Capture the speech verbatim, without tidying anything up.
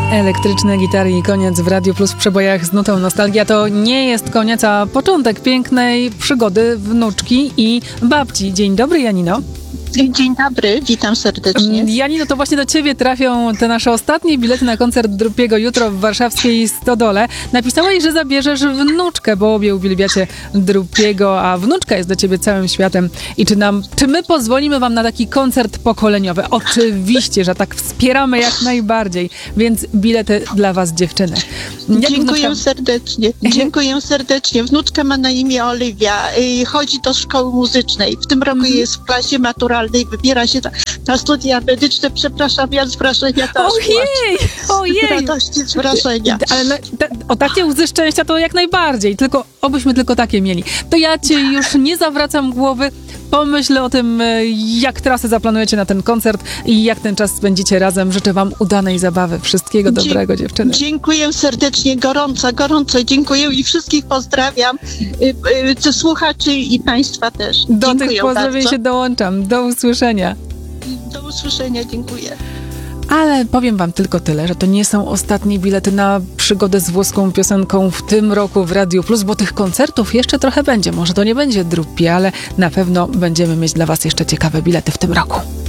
Elektryczne gitary i koniec w Radiu Plus w przebojach z nutą nostalgia. To nie jest koniec, a początek pięknej przygody wnuczki i babci. Dzień dobry, Janino. Dzień dobry, witam serdecznie. Janino, to właśnie do ciebie trafią te nasze ostatnie bilety na koncert Drupiego jutro w warszawskiej Stodole. Napisałeś, że zabierzesz wnuczkę, bo obie uwielbiacie Drupiego, a wnuczka jest do ciebie całym światem. I czy nam, czy my pozwolimy wam na taki koncert pokoleniowy? Oczywiście, że tak wspieramy jak najbardziej, więc bilety dla was, dziewczyny. Jak Dziękuję wnuczka? serdecznie. Dziękuję serdecznie. Wnuczka ma na imię Oliwia. Chodzi do szkoły muzycznej. W tym roku Mhm. jest w klasie maturalnej. Wybiera się na, na studia medyczne. Przepraszam, ja z wrażenia to aż Ojej, płaczę. ojej. Z radości, z wrażenia. Ale na, te, o takie łzy szczęścia to jak najbardziej, tylko obyśmy tylko takie mieli. To ja cię już nie zawracam głowy, pomyśl o tym, jak trasę zaplanujecie na ten koncert i jak ten czas spędzicie razem. Życzę wam udanej zabawy, wszystkiego Dzie- dobrego, dziewczyny. Dziękuję serdecznie, gorąco, gorąco dziękuję i wszystkich pozdrawiam, y, y, słuchaczy i państwa też. Do Dziękuję tych pozdrowień bardzo. się dołączam. Do usłyszenia. Do usłyszenia, dziękuję. Ale powiem wam tylko tyle, że to nie są ostatnie bilety na przygodę z włoską piosenką w tym roku w Radiu Plus, bo tych koncertów jeszcze trochę będzie. Może to nie będzie Drupi, ale na pewno będziemy mieć dla was jeszcze ciekawe bilety w tym roku.